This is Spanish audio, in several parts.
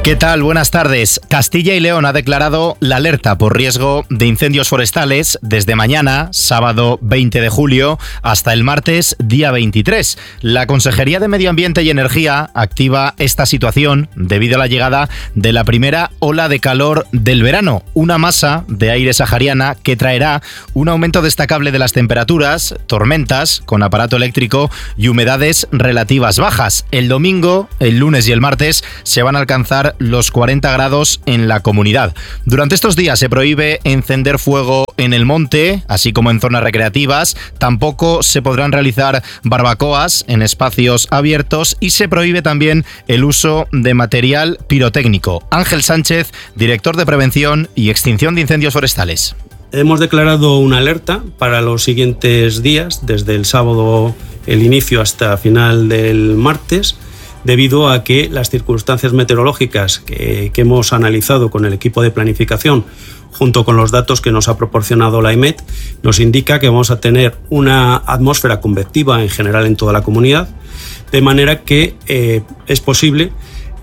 ¿Qué tal? Buenas tardes. Castilla y León ha declarado la alerta por riesgo de incendios forestales desde mañana, sábado 20 de julio, hasta el martes, día 23. La Consejería de Medio Ambiente y Energía activa esta situación debido a la llegada de la primera ola de calor del verano, una masa de aire sahariana que traerá un aumento destacable de las temperaturas, tormentas con aparato eléctrico y humedades relativas bajas. El domingo, el lunes y el martes se van a alcanzar los 40 grados en la comunidad. Durante estos días se prohíbe encender fuego en el monte, así como en zonas recreativas. Tampoco se podrán realizar barbacoas en espacios abiertos y se prohíbe también el uso de material pirotécnico. Ángel Sánchez, director de Prevención y Extinción de Incendios Forestales. Hemos declarado una alerta para los siguientes días, desde el sábado el inicio hasta final del martes, debido a que las circunstancias meteorológicas que hemos analizado con el equipo de planificación, junto con los datos que nos ha proporcionado la EMET, nos indica que vamos a tener una atmósfera convectiva en general en toda la comunidad, de manera que es posible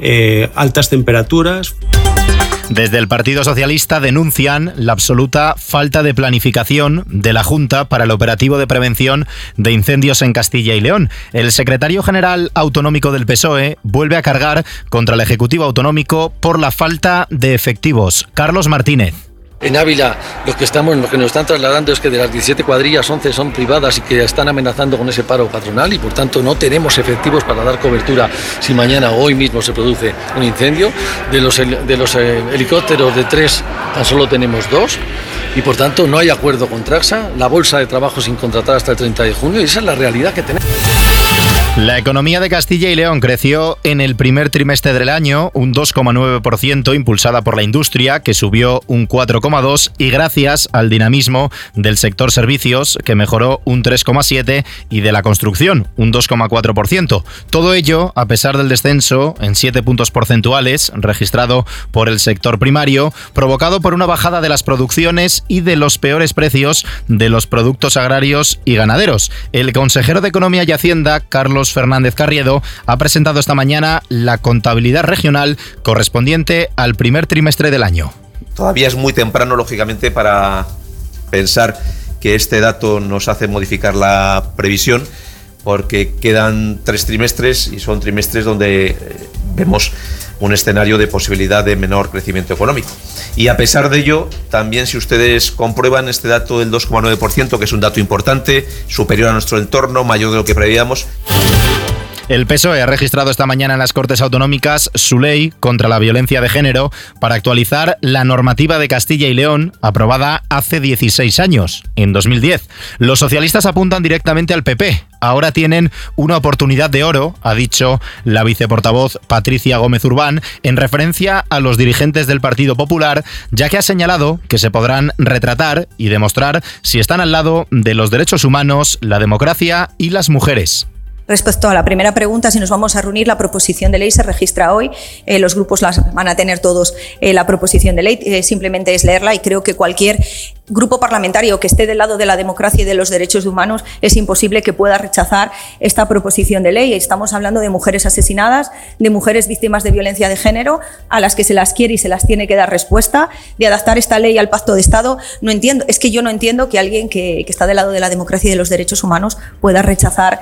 altas temperaturas. Desde el Partido Socialista denuncian la absoluta falta de planificación de la Junta para el operativo de prevención de incendios en Castilla y León. El secretario general autonómico del PSOE vuelve a cargar contra el Ejecutivo Autonómico por la falta de efectivos. Carlos Martínez. En Ávila lo que nos están trasladando es que de las 17 cuadrillas, 11 son privadas y que están amenazando con ese paro patronal y por tanto no tenemos efectivos para dar cobertura si mañana o hoy mismo se produce un incendio. De los helicópteros de 3 tan solo tenemos 2 y por tanto no hay acuerdo con Traxa, la bolsa de trabajo sin contratar hasta el 30 de junio y esa es la realidad que tenemos. La economía de Castilla y León creció en el primer trimestre del año un 2,9%, impulsada por la industria, que subió un 4,2%, y gracias al dinamismo del sector servicios, que mejoró un 3,7%, y de la construcción, un 2,4%. Todo ello a pesar del descenso en 7 puntos porcentuales registrado por el sector primario, provocado por una bajada de las producciones y de los peores precios de los productos agrarios y ganaderos. El consejero de Economía y Hacienda, Carlos Fernández Carriedo, ha presentado esta mañana la contabilidad regional correspondiente al primer trimestre del año. Todavía es muy temprano, lógicamente, para pensar que este dato nos hace modificar la previsión, porque quedan 3 trimestres y son trimestres donde vemos un escenario de posibilidad de menor crecimiento económico. Y a pesar de ello, también si ustedes comprueban este dato del 2,9%, que es un dato importante, superior a nuestro entorno, mayor de lo que preveíamos. El PSOE ha registrado esta mañana en las Cortes Autonómicas su ley contra la violencia de género para actualizar la normativa de Castilla y León, aprobada hace 16 años, en 2010. Los socialistas apuntan directamente al PP. Ahora tienen una oportunidad de oro, ha dicho la viceportavoz Patricia Gómez Urbán, en referencia a los dirigentes del Partido Popular, ya que ha señalado que se podrán retratar y demostrar si están al lado de los derechos humanos, la democracia y las mujeres. Respecto a la primera pregunta, si nos vamos a reunir, la proposición de ley se registra hoy. Los grupos van a tener todos la proposición de ley. Simplemente es leerla y creo que cualquier grupo parlamentario que esté del lado de la democracia y de los derechos humanos es imposible que pueda rechazar esta proposición de ley. Estamos hablando de mujeres asesinadas, de mujeres víctimas de violencia de género, a las que se las quiere y se las tiene que dar respuesta, de adaptar esta ley al Pacto de Estado. No entiendo, es que yo no entiendo que alguien que está del lado de la democracia y de los derechos humanos pueda rechazar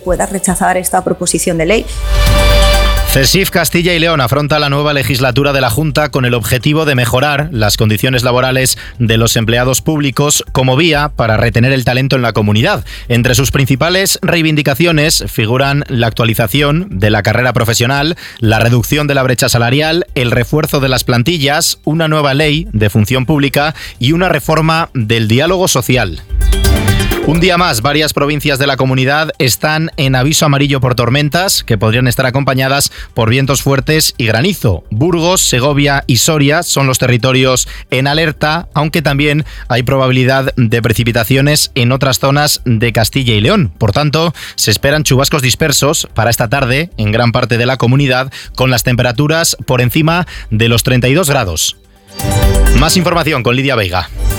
esta proposición de ley. CESIF Castilla y León afronta la nueva legislatura de la Junta con el objetivo de mejorar las condiciones laborales de los empleados públicos como vía para retener el talento en la comunidad. Entre sus principales reivindicaciones figuran la actualización de la carrera profesional, la reducción de la brecha salarial, el refuerzo de las plantillas, una nueva ley de función pública y una reforma del diálogo social. Un día más, varias provincias de la comunidad están en aviso amarillo por tormentas que podrían estar acompañadas por vientos fuertes y granizo. Burgos, Segovia y Soria son los territorios en alerta, aunque también hay probabilidad de precipitaciones en otras zonas de Castilla y León. Por tanto, se esperan chubascos dispersos para esta tarde en gran parte de la comunidad, con las temperaturas por encima de los 32 grados. Más información con Lidia Veiga.